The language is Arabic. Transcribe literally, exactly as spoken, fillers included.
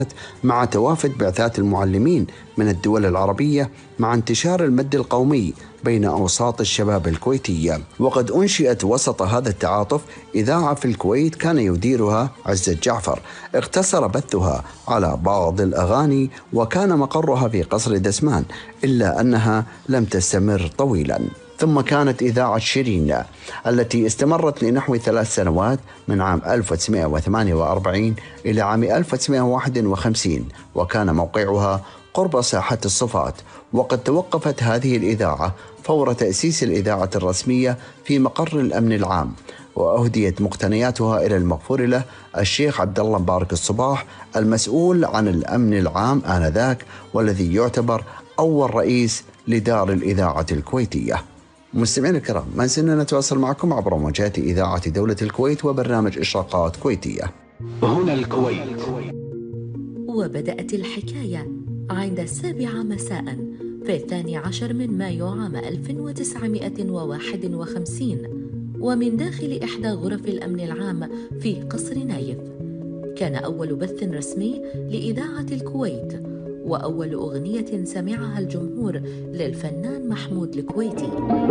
مع توافد بعثات المعلمين من الدول العربية مع انتشار المد القومي بين أوساط الشباب الكويتية. وقد أنشئت وسط هذا التعاطف إذاعة في الكويت كان يديرها عزة جعفر، اقتصر بثها على بعض الأغاني وكان مقرها في قصر دسمان، إلا أنها لم تستمر طويلاً. ثم كانت إذاعة شيرين التي استمرت لنحو ثلاث سنوات من عام ألف وتسعمائة وثمانية وأربعين إلى عام ألف وتسعمائة وواحد وخمسين، وكان موقعها قرب ساحة الصفات. وقد توقفت هذه الإذاعة فور تأسيس الإذاعة الرسمية في مقر الأمن العام، وأهديت مقتنياتها إلى المغفور له الشيخ عبد الله مبارك الصباح المسؤول عن الأمن العام آنذاك، والذي يعتبر أول رئيس لدار الإذاعة الكويتية. مستمعين الكرام، ما زلنا نتواصل معكم عبر موجات إذاعة دولة الكويت وبرنامج إشراقات كويتية. هنا الكويت. وبدأت الحكاية عند السابعة مساء في الثاني عشر من مايو عام ألف وتسعمائة وواحد وخمسين، ومن داخل إحدى غرف الأمن العام في قصر نايف. كان أول بث رسمي لإذاعة الكويت، وأول أغنية سمعها الجمهور للفنان محمود الكويتي.